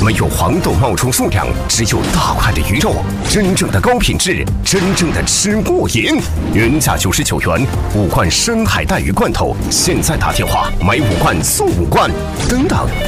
没有黄豆冒充数量，只有大块的鱼肉，真正的高品质，真正的吃过瘾。原价99元，5罐深海带鱼罐头，现在打电话买5罐送5罐，等等。